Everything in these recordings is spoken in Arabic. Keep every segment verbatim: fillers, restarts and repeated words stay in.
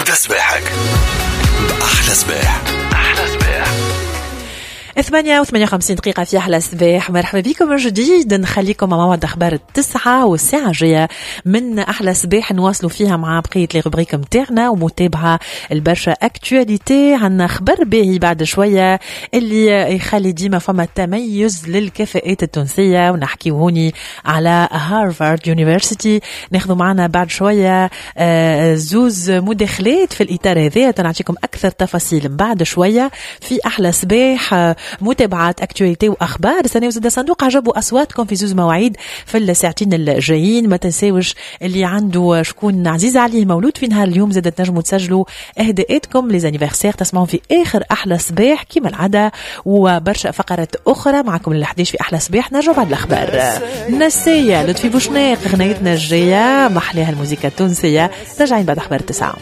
ابدأ صباحك بأحلى صباح. أحلى صباح. ثمانية وثمانية وخمسين دقيقة في أحلى صباح. مرحبا بكم من جديد. نخليكم مع موعد أخبار التسعة والساعة الجاية من أحلى صباح نواصلوا فيها مع بقية لي روبريك متاعنا ومتابعة البرشا أكتواليتي. عنا خبر باهي بعد شوية اللي يخلي ديما فما تميز للكفاءات التونسية، ونحكي هوني على هارفارد يونيفرسيتي. ناخذوا معنا بعد شوية زوز مداخلات في الإطار هذا، تنعطيكم أكثر تفاصيل بعد شوية في أحلى صباح. متابعة أكتواليتي وأخبار سنة وزد صندوق عجبوا أصواتكم في زوز مواعيد في الساعتين الجايين. ما تنساوش اللي عنده شكون عزيز عليه مولود في نهار اليوم زادت نجموا تسجلوا إهداءاتكم لزانيفرسير تسمعون في آخر أحلى صباح كما العادة، وبرشا فقرات أخرى معكم الحديث في أحلى صباح. نرجع بعد الأخبار. نسية لطفي بوشناق غنيتنا الجاية محليها الموسيقى التونسية. راجعين بعد أخبار التسعة.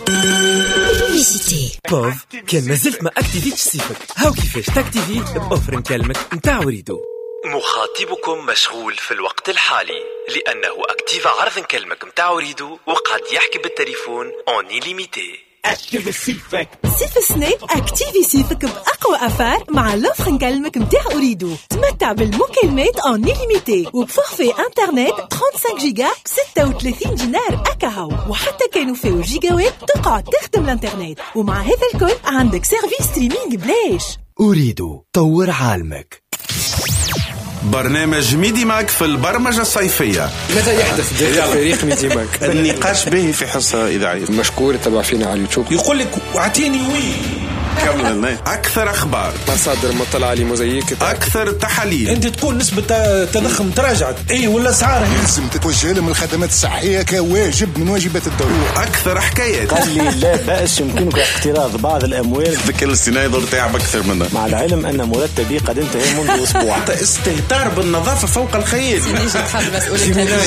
بوف كان مازلت ما اكتيفيتش سيفك، هاو كيفاش تاكتيفي بأوفر نكلمك نتاع وريدو. مخاطبكم مشغول في الوقت الحالي لأنه أكتيف عرض نكلمك نتاع وريدو وقد يحكي بالتليفون اوني ليميتي. اكتيفي سيفك سيف سناب. اكتيفي سيفك بأقوى أفار مع لوفر نكلمك متاع أريدو. تمتع بالمكالمات اون ليميتي وبفورفي انترنت خمسة وثلاثين جيجا ستة وثلاثين دينار أكاهو، وحتى كانوا فيه جيجاوات تقعد تخدم الانترنت. ومع هذا الكل عندك سيرفيس ستريمينج بلاش. أريدو طور عالمك. برنامج ميدي ماك في البرمجة الصيفية. ماذا يحدث داخل فريق ميدي ماك؟ النقاش به في حصة إذاعية. مشكور تبع فينا على اليوتيوب. يقول لك وعطيني وي كمل. أكثر أخبار، مصادر مطلعة لموزايك، أكثر تحاليل. أنت تكون نسبة تضخم تراجعت أي ولا أسعار لازم تتوجه لهم الخدمات الصحية كواجب من واجبات الدولة. أكثر حكايات. قال لي لا بأس يمكنك اقتراض بعض الأموال. ذكر السينايدر تعب أكثر منها، مع العلم أن مرتبي قد انتهى منذ أسبوع. استهتار بالنظافة فوق الخيال. نيجي تحب مسؤولية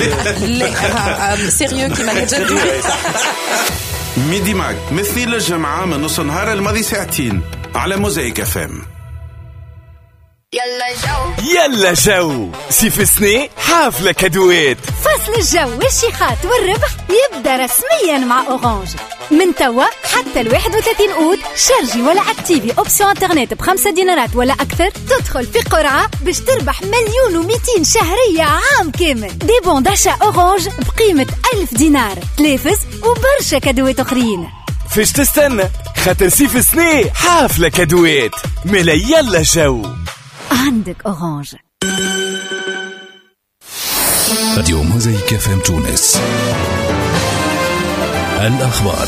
سيريو كما نجد. ميدي ماك مثل الجمعة من نص نهار الماضي ساعتين على موزايك اف ام. يلا جو يلا جو سيف سني حافلة كدوات. فصل الجو والشيخات والربح يبدأ رسميا مع أورانج من توا حتى الواحد وثلاثين أوت. شارجي ولا اكتيفي اوبسيون انترنت بخمسة دينارات ولا أكثر، تدخل في قرعة باش تربح مليون ومئتين شهرية عام كامل. دي بون داشا أورانج بقيمة ألف دينار، تلافز وبرشا كدوات أخرين. فيش تستنى خاطر سيف سني حافلة كدوات ملا. يلا جو عندك أورانج. راديو موزايك اف ام تونس. الأخبار.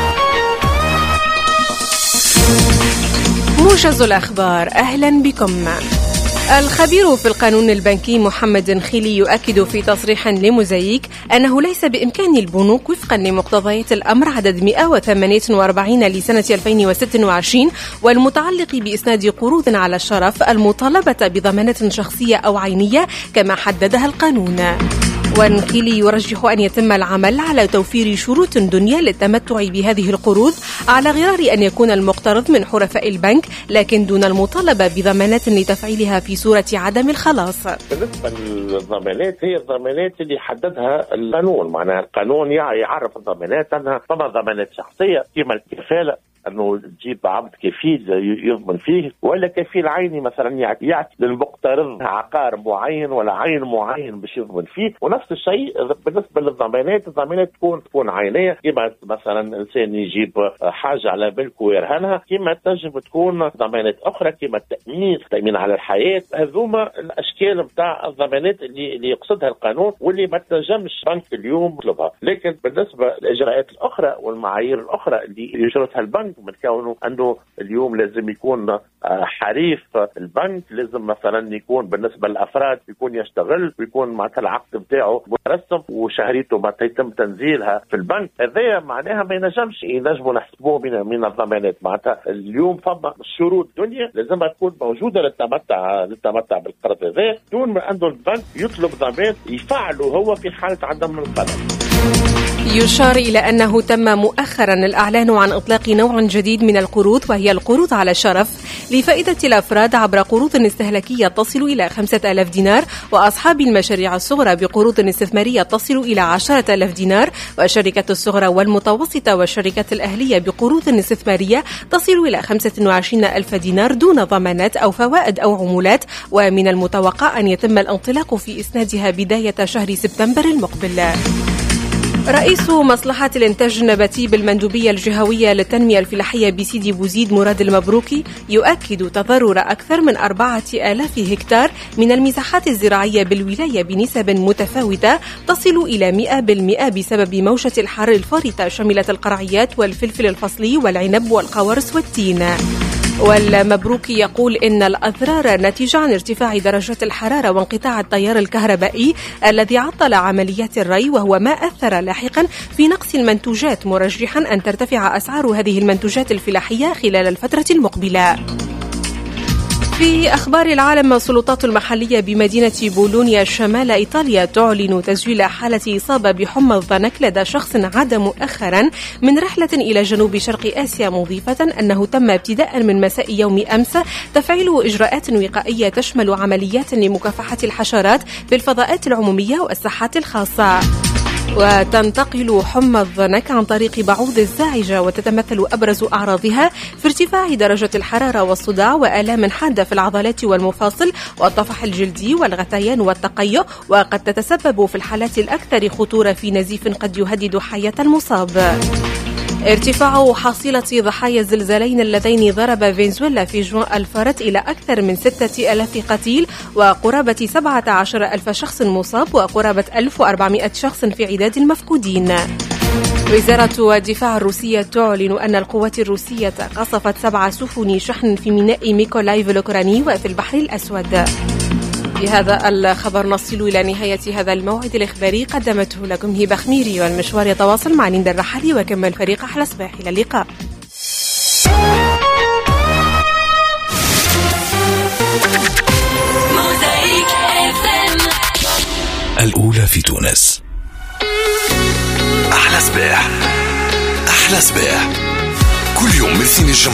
موجز الأخبار. أهلا بكم. الخبير في القانون البنكي محمد نخيلي يؤكد في تصريح لموزايك أنه ليس بإمكان البنوك وفقا لمقتضيات الأمر عدد مئة وثمانية وأربعين لسنة ألفين وستة وعشرين والمتعلق بإسناد قروض على الشرف المطالبة بضمانات شخصية أو عينية كما حددها القانون. ونخيلي يرجح أن يتم العمل على توفير شروط دنيا للتمتع بهذه القروض على غرار أن يكون المقترض من حرفاء البنك، لكن دون المطالبة بضمانات لتفعيلها في صورة عدم الخلاص. بالنسبة للضمانات هي الضمانات اللي حددها القانون، معناها القانون يعرف الضمانات أنها طبعا ضمانات شخصية كما الكفالة أنه تجيب عبد كفيل يضمن فيه، ولا كفيل عيني مثلا يعطي للمقترض عقار معين ولا عين معين باش يضمن فيه. ونفس الشيء بالنسبة للضمانات، الضمانات تكون تكون عينية، كما مثلا إنسان يجيب حاجة على ملكه ويرهنها، كما تنجم تكون ضمانات أخرى كما التأمين التأمين على الحياة. هذوما الأشكال بتاع الضمانات اللي اللي يقصدها القانون واللي ما تنجمش بنك اليوم يطلبها. لكن بالنسبة للإجراءات الأخرى والمعايير الأخرى اللي يجرتها البنك من كونه أنه اليوم لازم يكون حريف البنك، لازم مثلا يكون بالنسبة للأفراد يكون يشتغل ويكون معناتها العقد بتاعه مرسم وشهريته ما يتم تنزيلها في البنك. هذا معناها ما ينجمش ينجموا نحسبوه من من الضمانات. معناتها اليوم فما شروط دنيا لازمها تكون موجودة للتمتع للتمتع بالقرض هذا دون ما أنه البنك يطلب ضمان يفعله هو في حالة عدم القرض. يشار إلى أنه تم مؤخرا الإعلان عن إطلاق نوع جديد من القروض، وهي القروض على شرف لفائدة الأفراد عبر قروض استهلاكية تصل إلى خمسة آلاف دينار، وأصحاب المشاريع الصغرى بقروض استثمارية تصل إلى عشرة آلاف دينار، والشركات الصغرى والمتوسطة والشركات الأهلية بقروض استثمارية تصل إلى خمسة وعشرين ألف دينار دون ضمانات أو فوائد أو عمولات. ومن المتوقع أن يتم الانطلاق في إسنادها بداية شهر سبتمبر المقبل. رئيس مصلحة الإنتاج النباتي بالمندوبية الجهوية للتنمية الفلاحية بسيدي بوزيد مراد المبروكي يؤكد تضرر أكثر من أربعة آلاف هكتار من المساحات الزراعية بالولاية بنسب متفاوتة تصل إلى مئة بالمئة بسبب موجة الحر الفارطة شملة القرعيات والفلفل الفصلي والعنب والقوارص والتين. والمبروكي يقول إن الأضرار ناتجة عن ارتفاع درجات الحرارة وانقطاع التيار الكهربائي الذي عطل عمليات الري، وهو ما أثر لاحقا في نقص المنتوجات، مرجحا أن ترتفع أسعار هذه المنتوجات الفلاحية خلال الفترة المقبلة. في أخبار العالم، السلطات المحلية بمدينة بولونيا شمال إيطاليا تعلن تسجيل حالة إصابة بحمى الضنك لدى شخص عاد مؤخرا من رحلة إلى جنوب شرق آسيا، مضيفة أنه تم ابتداء من مساء يوم أمس تفعيل إجراءات وقائية تشمل عمليات لمكافحة الحشرات في الفضاءات العمومية والساحات الخاصة. وتنتقل حمى الضنك عن طريق بعوض الزاعجة، وتتمثل أبرز أعراضها في ارتفاع درجة الحرارة والصداع وآلام حادة في العضلات والمفاصل والطفح الجلدي والغثيان والتقيؤ، وقد تتسبب في الحالات الأكثر خطورة في نزيف قد يهدد حياة المصاب. ارتفاع حصيلة ضحايا الزلزالين اللذين ضرب فنزويلا في جوان الفارت إلى أكثر من ستة آلاف قتيل وقرابة سبعة عشر ألف شخص مصاب وقرابة ألف وأربعمائة شخص في عداد المفقودين. وزارة الدفاع الروسية تعلن أن القوات الروسية قصفت سبع سفن شحن في ميناء ميكولايف الأوكراني وفي البحر الأسود. بهذا الخبر نصل إلى نهاية هذا الموعد الإخباري، قدمته لكم هبة خميري، والمشوار يتواصل مع ليندا الرحالي وكمل فريق أحلى صباح. إلى اللقاء. الأولى في تونس. أحلى صباح، أحلى صباح كل يوم من سين الجمعة.